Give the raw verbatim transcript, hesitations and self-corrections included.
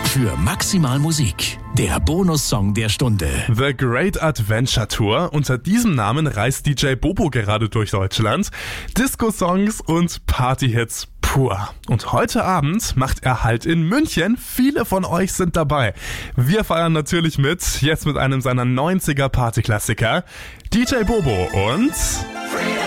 für Maximal Musik. Der Bonussong der Stunde. The Great Adventure Tour. Unter diesem Namen reist D J Bobo gerade durch Deutschland. Disco-Songs und Party-Hits pur. Und heute Abend macht er Halt in München. Viele von euch sind dabei. Wir feiern natürlich mit, jetzt mit einem seiner neunziger Partyklassiker. D J Bobo und...